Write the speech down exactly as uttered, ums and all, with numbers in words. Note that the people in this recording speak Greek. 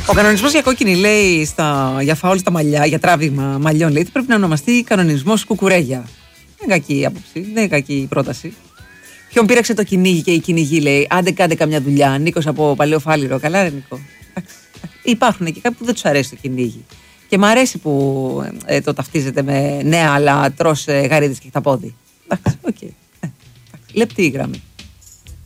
Ο κανονισμός για κόκκινη λέει στα, για φάουλ στα μαλλιά, για τράβηγμα μαλλιών, λέει, πρέπει να ονομαστεί κανονισμός κουκουρέγια. Δεν είναι κακή άποψη, δεν είναι κακή πρόταση. Ποιον πήραξε το κυνήγι και η κυνηγή, λέει, άντε κάντε καμιά δουλειά. Νίκος από Παλαιοφάλιρο. Καλά, ρε Νίκο. Υπάρχουν και κάποιοι που δεν τους αρέσει το κυνήγι. Και μ' αρέσει που ε, το ταυτίζεται με ναι, αλλά τρως ε, γαρίδες και χταπόδι. Εντάξει, οκ. Okay. Ε, λεπτή η γραμμή.